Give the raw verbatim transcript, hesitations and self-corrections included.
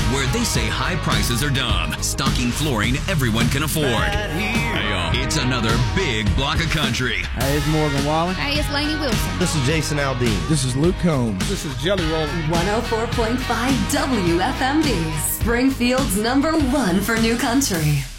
where they say high prices are dumb, stocking flooring everyone can afford. Hey, uh, it's another big block of country. Hey, it's Morgan Wallen. Hey, it's Lainey Wilson. This is Jason Aldean. This is Luke Combs. This is Jelly Roll. one oh four point five W F M D, Springfield's number one for new country.